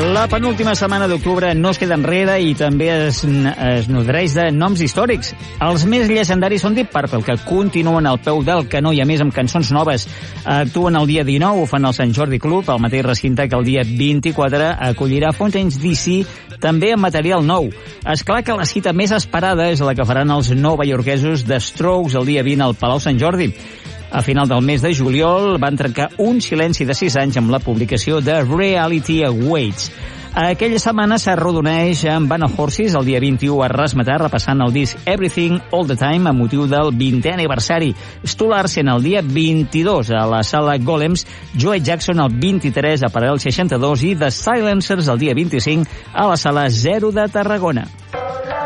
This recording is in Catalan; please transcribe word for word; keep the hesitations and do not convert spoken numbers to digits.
La penúltima setmana d'octubre no es queda enrere i també es, es nodreix de noms històrics. Els més llegendaris són Deep Purple, que continuen al peu del canó i a més amb cançons noves. Actuen el dia dinou, ho fan al Sant Jordi Club, el mateix recinte que el dia vint-i-quatre acollirà Fontaines D C, també amb material nou. És clar que la cita més esperada és la que faran els novaiorquesos The Strokes el dia vint al Palau Sant Jordi. A final del mes de juliol van trencar un silenci de sis anys amb la publicació de Reality Awaits. Aquella setmana s'arrodoneix amb Van Horses el dia vint-i-u a Razzmatazz repassant el disc Everything All the Time amb motiu del vintè aniversari. Stu Larsen el dia vint-i-dos a la sala Golems, Joe Jackson el vint-i-tres a Paral·lel seixanta-dos i The Silencers el dia vint-i-cinc a la sala Zero de Tarragona.